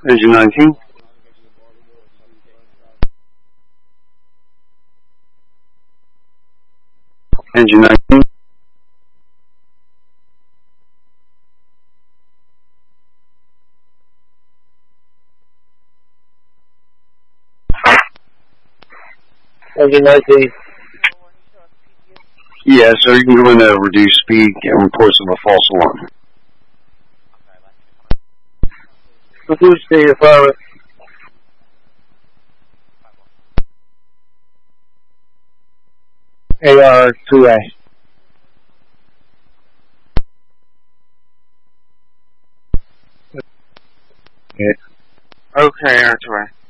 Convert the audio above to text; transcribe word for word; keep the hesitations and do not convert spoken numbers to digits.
Engine nineteen. Engine nineteen. Engine nineteen. Yeah, so you can go into reduce speed and reports of a false alarm. Reduce speed affirmative. A R two A. Okay, R two A.